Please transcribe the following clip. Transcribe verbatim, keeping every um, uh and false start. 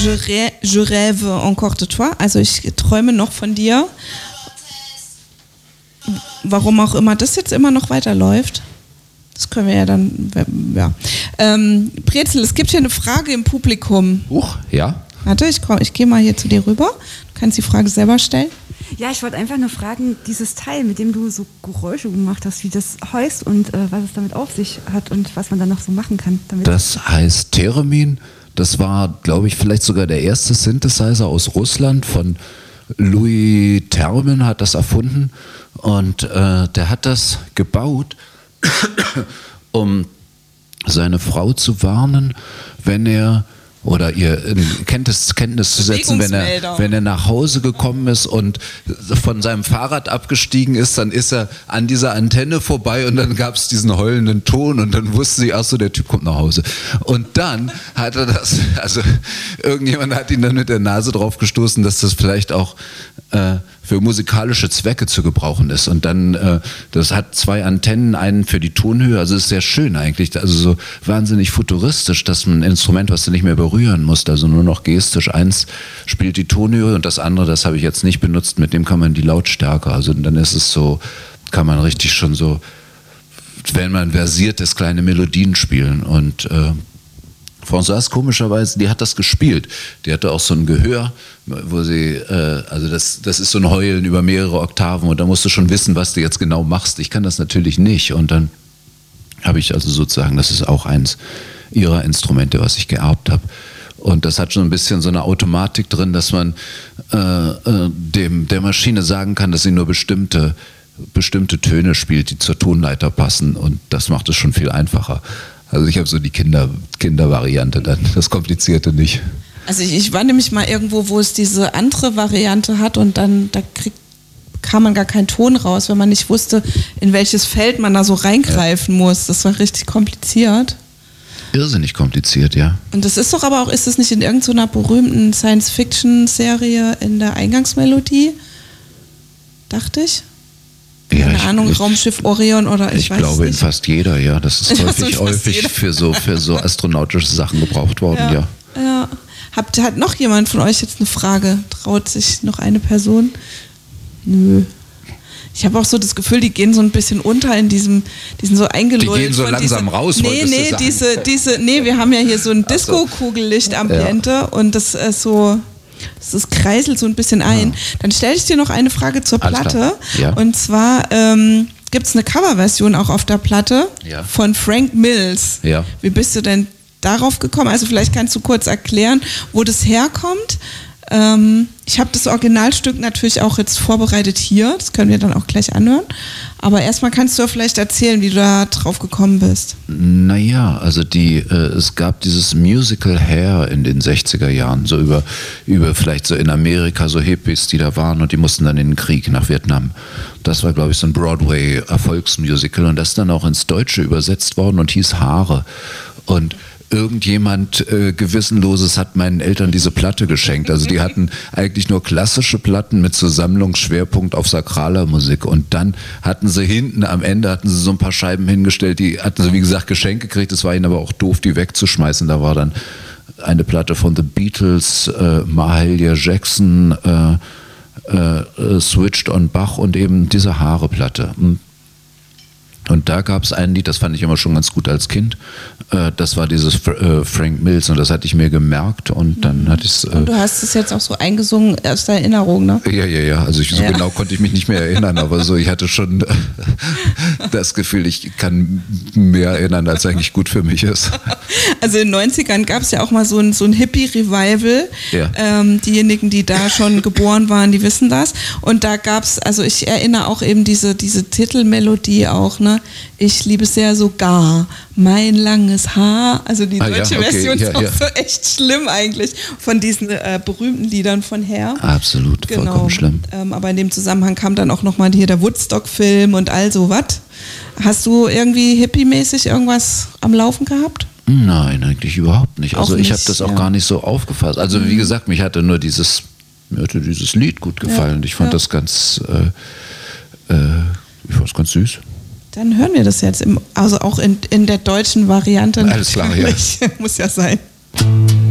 Je, rê- je rêve encore de toi, also ich träume noch von dir. Warum auch immer das jetzt immer noch weiterläuft. Das können wir ja dann, ja. Ähm, Brezel, es gibt hier eine Frage im Publikum. Huch, ja. Warte, ich, komm, ich gehe mal hier zu dir rüber. Du kannst die Frage selber stellen. Ja, ich wollte einfach nur fragen, dieses Teil, mit dem du so Geräusche gemacht hast, wie das heißt und äh, was es damit auf sich hat und was man dann noch so machen kann damit. Das heißt Theremin. Das war, glaube ich, vielleicht sogar der erste Synthesizer aus Russland von Louis Termen hat das erfunden und äh, der hat das gebaut, um seine Frau zu warnen, wenn er oder ihr in Kenntnis, Kenntnis zu setzen, wenn er, wenn er nach Hause gekommen ist und von seinem Fahrrad abgestiegen ist, dann ist er an dieser Antenne vorbei und dann gab es diesen heulenden Ton und dann wusste sie, ach so, der Typ kommt nach Hause. Und dann hat er das, also irgendjemand hat ihn dann mit der Nase drauf gestoßen, dass das vielleicht auch äh, für musikalische Zwecke zu gebrauchen ist. Und dann, äh, das hat zwei Antennen, einen für die Tonhöhe, also ist sehr schön eigentlich, also so wahnsinnig futuristisch, dass man ein Instrument, was du nicht mehr berühren musst, also nur noch gestisch, eins spielt die Tonhöhe und das andere, das habe ich jetzt nicht benutzt, mit dem kann man die Lautstärke, also dann ist es so, kann man richtig schon so, wenn man versiert ist, kleine Melodien spielen und äh, Françoise komischerweise, die hat das gespielt. Die hatte auch so ein Gehör, wo sie, äh, also das, das ist so ein Heulen über mehrere Oktaven und da musst du schon wissen, was du jetzt genau machst. Ich kann das natürlich nicht und dann habe ich also sozusagen, das ist auch eins ihrer Instrumente, was ich geerbt habe. Und das hat schon ein bisschen so eine Automatik drin, dass man äh, äh, dem, der Maschine sagen kann, dass sie nur bestimmte, bestimmte Töne spielt, die zur Tonleiter passen und das macht es schon viel einfacher. Also ich habe so die Kinder, Kindervariante dann, das Komplizierte nicht. Also ich, ich war nämlich mal irgendwo, wo es diese andere Variante hat und dann da kriegt, kam man gar keinen Ton raus, wenn man nicht wusste, in welches Feld man da so reingreifen ja. muss. Das war richtig kompliziert. Irrsinnig kompliziert, ja. Und das ist doch aber auch, ist es nicht in irgendeiner berühmten Science-Fiction-Serie in der Eingangsmelodie? Dachte ich. Ja, Keine ich, Ahnung, ich, Raumschiff Orion oder ich, ich weiß glaube nicht. in fast jeder, ja. Das ist häufig, häufig jeder. für so, für so astronautische Sachen gebraucht worden, ja. Ja. ja. Habt, hat noch jemand von euch jetzt eine Frage? Traut sich noch eine Person? Nö. Ich habe auch so das Gefühl, die gehen so ein bisschen unter in diesem, die sind so eingelullt. Die gehen so langsam diese, raus, Nee, nee, du diese, diese, nee, wir haben ja hier so ein Disco-Kugellicht-Ambiente ja. und das ist so, das kreiselt so ein bisschen ein. Ja. Dann stelle ich dir noch eine Frage zur Alles Platte. Ja. Und zwar ähm, gibt es eine Coverversion auch auf der Platte ja. von Frank Mills. Ja. Wie bist du denn darauf gekommen? Also vielleicht kannst du kurz erklären, wo das herkommt. Ähm, ich habe das Originalstück natürlich auch jetzt vorbereitet hier, das können wir dann auch gleich anhören. Aber erstmal kannst du ja vielleicht erzählen, wie du da drauf gekommen bist. Naja, also die, äh, es gab dieses Musical Hair in den sechziger Jahren, so über, über vielleicht so in Amerika, so Hippies, die da waren und die mussten dann in den Krieg nach Vietnam. Das war, glaube ich, so ein Broadway-Erfolgsmusical und das ist dann auch ins Deutsche übersetzt worden und hieß Haare. Und irgendjemand äh, Gewissenloses hat meinen Eltern diese Platte geschenkt. Also die hatten eigentlich nur klassische Platten mit so Sammlungsschwerpunkt auf sakraler Musik. Und dann hatten sie hinten, am Ende hatten sie so ein paar Scheiben hingestellt, die hatten sie, wie gesagt, geschenkt gekriegt. Es war ihnen aber auch doof, die wegzuschmeißen. Da war dann eine Platte von The Beatles, äh, Mahalia Jackson, äh, äh, Switched on Bach und eben diese Haare-Platte. Und da gab es ein Lied, das fand ich immer schon ganz gut als Kind. Äh, das war dieses äh, Frank Mills und das hatte ich mir gemerkt und dann hatte ich es. Äh, und du hast es jetzt auch so eingesungen aus der Erinnerung, ne? Ja, ja, ja. Also ich, so ja. genau konnte ich mich nicht mehr erinnern, aber so ich hatte schon das Gefühl, ich kann mehr erinnern, als eigentlich gut für mich ist. Also in den neunzigern gab es ja auch mal so ein, so ein Hippie-Revival. Ja. Ähm, diejenigen, die da schon geboren waren, die wissen das. Und da gab es, also ich erinnere auch eben diese, diese Titelmelodie auch, ne? Ich liebe es sehr sogar, mein langes Haar. Also die deutsche ah, ja, okay, Version ja, ist auch ja. so echt schlimm eigentlich von diesen äh, berühmten Liedern von Hair. Absolut, genau. vollkommen schlimm. Ähm, aber in dem Zusammenhang kam dann auch nochmal hier der Woodstock-Film und all so was. Hast du irgendwie hippie-mäßig irgendwas am Laufen gehabt? Nein, eigentlich überhaupt nicht. Also auch ich nicht, habe das auch ja. gar nicht so aufgefasst. Also mhm. wie gesagt, mich hatte nur dieses, mir hatte dieses Lied gut gefallen. Ja, ich fand ja. das ganz, äh, äh, ich fand es ganz süß. Dann hören wir das jetzt, im, also auch in, in der deutschen Variante. Alles klar, ja. Muss ja sein.